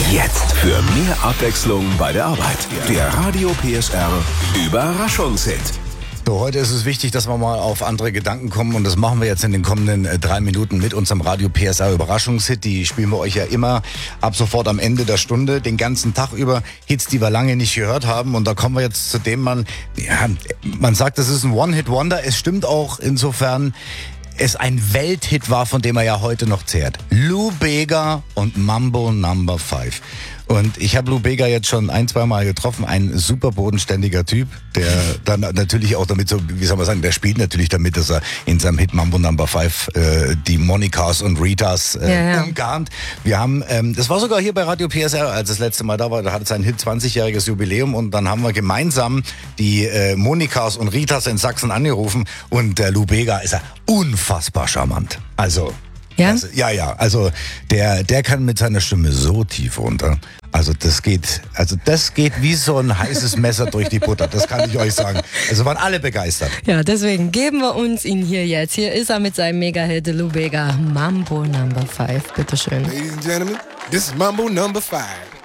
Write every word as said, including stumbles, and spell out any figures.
Jetzt für mehr Abwechslung bei der Arbeit. Der Radio P S R Überraschungshit. So, heute ist es wichtig, dass wir mal auf andere Gedanken kommen und das machen wir jetzt in den kommenden äh, drei Minuten mit unserem Radio P S R Überraschungshit. Die spielen wir euch ja immer ab sofort am Ende der Stunde, den ganzen Tag über Hits, die wir lange nicht gehört haben. Und da kommen wir jetzt zu dem, man, ja, man sagt, das ist ein One-Hit-Wonder. Es stimmt auch insofern, es ein Welthit war, von dem er ja heute noch zehrt. Lou Bega und Mambo Number Five. Und ich habe Lou Bega jetzt schon ein, zwei Mal getroffen. Ein super bodenständiger Typ, der dann natürlich auch damit so, wie soll man sagen, der spielt natürlich damit, dass er in seinem Hit Mambo Number Five äh, die Monikas und Ritas äh, ja, ja. umgarnt. Wir haben, ähm, das war sogar hier bei Radio P S R, als das letzte Mal da war, da hatte sein Hit zwanzigjähriges Jubiläum und dann haben wir gemeinsam die äh, Monikas und Ritas in Sachsen angerufen und der Lou Bega ist ja unfassbar charmant. Also Ja? Also, ja, ja, also der, der kann mit seiner Stimme so tief runter. Also das geht, also das geht wie so ein heißes Messer durch die Butter, das kann ich euch sagen. Also waren alle begeistert. Ja, deswegen geben wir uns ihn hier jetzt. Hier ist er mit seinem Mega-Hit Lou Bega, Mambo Number Five. Bitteschön. Ladies and gentlemen, this is Mambo Number Five.